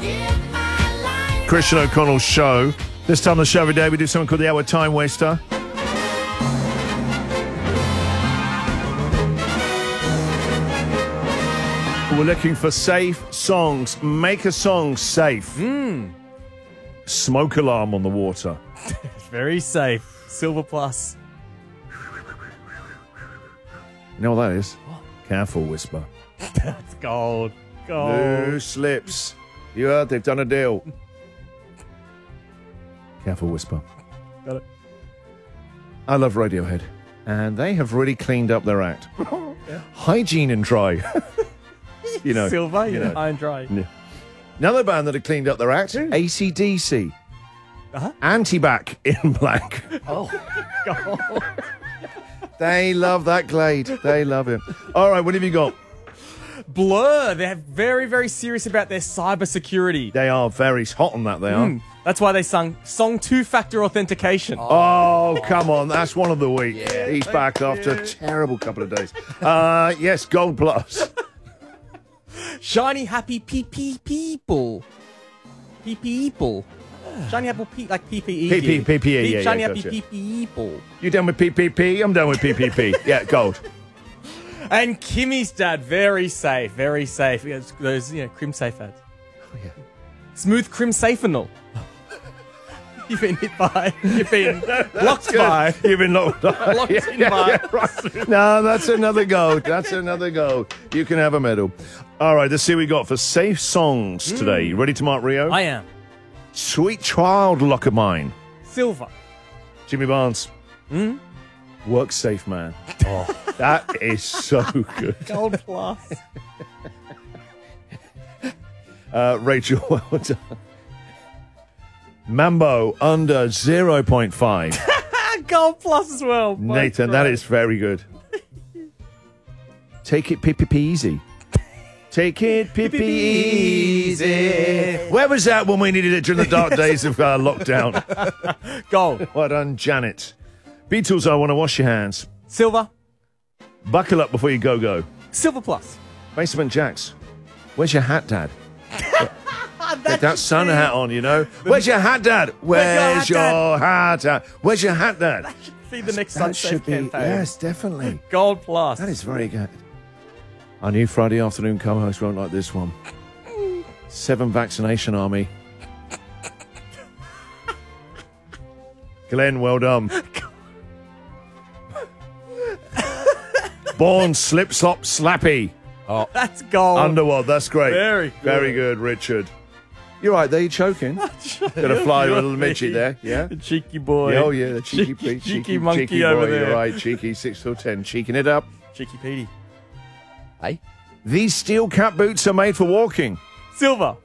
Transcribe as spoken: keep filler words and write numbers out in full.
Christian O'Connell's show. This time on the show every day we do something called the Hour Time Waster. We're looking for safe songs. Make a song safe. Mm. Smoke alarm on the water. It's very safe. Silver Plus. You know what that is? Careful Whisper. That's gold. Gold. Loose lips. You heard they've done a deal. Careful Whisper. Got it. I love Radiohead. And they have really cleaned up their act. Yeah. Hygiene and Dry. You know, Silver, you yeah. know. High and dry. Yeah. Another band that have cleaned up their act, A C D C. Uh-huh. Anti-Bac in Black. Oh, God. They love that Glade. They love him. All right, what have you got? Blur. They're very, very serious about their cyber security. They are very hot on that, they are. Mm. That's why they sung song two-factor authentication. Oh, come on. That's one of the week. Yeah, He's back after a terrible couple of days. Uh, yes, Gold Plus. Shiny happy P P people. P P people. Shiny happy P like P P E. P P P P E, yeah, Shiny yeah, happy gotcha. P P people. You done with P P P? I'm done with P P P. Yeah, gold. And Kimmy's dad, very safe, very safe. Those, you know, Crim Safe ads. Oh, yeah. Smooth Crim Safenol. You've been hit by. You've been blocked Good. by. You've been locked by. Locked yeah, in yeah, by. yeah, right. No, that's another gold. That's another gold. You can have a medal. All right, let's see what we got for safe songs today. You ready to mark Rio? I am. Sweet Child Lock of Mine. Silver. Jimmy Barnes. Mm? Work Safe Man. Oh, that is so good. Gold Plus. Uh, Rachel, well done. Mambo under zero point five. Gold Plus as well. Nathan, that is very good. Take it pee-pee easy. Take it pee-pee easy. Where was that when we needed it during the dark days of uh, lockdown? Gold. Well done, Janet. Beatles, I Want to Wash Your Hands. Silver. Buckle up before you go-go. Silver Plus. Basement Jacks. Where's your hat, Dad? Get that sun hat on, you know. Where's your hat, Dad? Where's your, your hat, Dad? Where's your hat, Dad? That should be the next That Sunsafe should be, campaign. yes, definitely. Gold Plus. That is very good. Our new Friday afternoon co-host won't like this one. Seven Vaccination Army. Glenn, well done. Born Slip Slop Slappy. Oh, that's gold. Underworld, that's great. Very good. Very good, Richard. You're right there, you're choking. Got to fly a little midget there, yeah? The cheeky boy. Oh, yeah, the cheeky, cheeky, cheeky, cheeky, cheeky monkey cheeky over boy, there. You're right, cheeky, six till ten, cheeking it up. Cheeky Petey. Hey? These steel cap boots are made for walking. Silver.